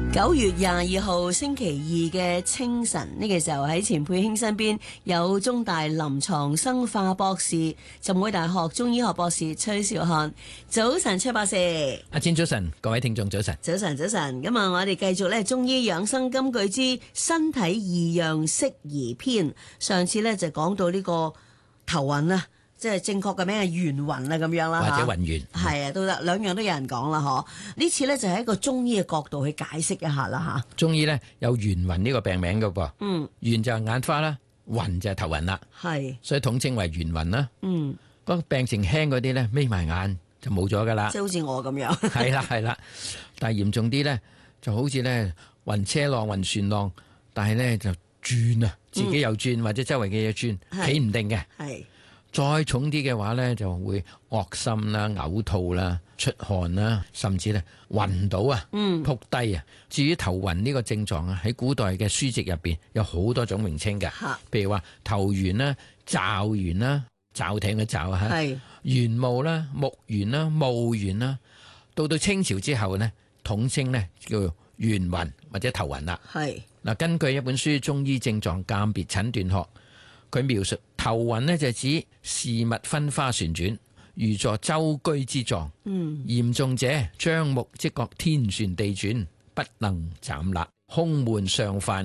9月22號星期二嘅清晨，呢個時候喺錢佩興身邊有中大臨床生化博士、浸會大學中醫學博士崔兆漢。早晨，崔博士。 阿千早晨，各位聽眾早晨。 早晨，早晨。咁啊，我哋繼續咧中醫養生金句之身體異樣適宜篇。上次咧就講到呢個頭暈啊。即係正確嘅名係眩暈啊，咁樣啦， 或者暈眩， 係啊，都得，兩樣都有人講啦，嗬。呢次咧就係一個中醫嘅角度去解釋一下啦，吓。中醫咧有眩暈呢個病名噶噃，眩就係眼花啦，暈就係頭暈啦，係，所以統稱為眩暈啦。不過病情輕嗰啲咧，眯埋眼就冇咗噶啦， 即係好似我咁樣。 係啦係啦，但係嚴重啲咧，就好似咧暈車浪、暈船浪，但係咧就轉啊，自己又轉或者周圍嘅嘢轉，企唔定嘅。係。再重啲嘅話呢，就會惡心啦、嘔吐啦、出汗啦，甚至咧暈倒啊、撲低啊。至於頭暈呢個症狀啊，喺古代嘅書籍入邊有好多種名稱嘅，譬如話頭圓啦、驟圓啦、驟艇嘅驟啊，圓霧啦、目圓啦、霧圓啦。到清朝之後呢，統稱呢叫眩暈或者頭暈啦。係嗱，根據一本書《中醫症狀鑑別診斷學》。佢描述頭暈呢，就指事物分花旋轉，如坐舟車之狀。嚴重者張目即覺天旋地轉，不能站立，胸悶上犯。